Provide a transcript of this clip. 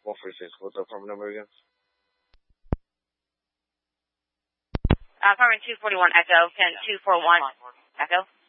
146. What's the apartment number again? Apartment 241 Echo, 10241 Echo.